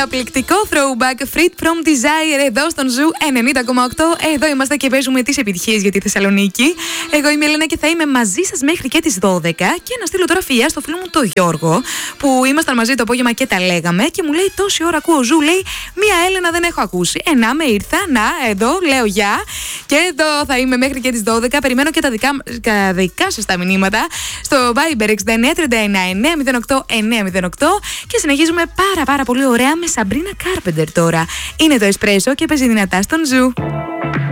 Καταπληκτικό throwback Freed from Desire εδώ στον Ζου 90,8. Εδώ είμαστε και παίζουμε τις επιτυχίες για τη Θεσσαλονίκη. Εγώ είμαι η Ελένα και θα είμαι μαζί σας μέχρι και τις 12. Και να στείλω τώρα φιλιά στο φίλο μου τον Γιώργο, που ήμασταν μαζί το απόγευμα και τα λέγαμε. Και μου λέει: τόση ώρα ακούω Ζου, λέει, μία Έλενα δεν έχω ακούσει. Να με ήρθα, να εδώ, λέω γεια. Και εδώ θα είμαι μέχρι και τις 12. Περιμένω και τα δικά σας τα μηνύματα στο Viber 6939 908 908. Και συνεχίζουμε πάρα πολύ ωραία με Σαμπρίνα Κάρπεντερ τώρα. Είναι το Εσπρέσο και παίζει δυνατά στον Ζου.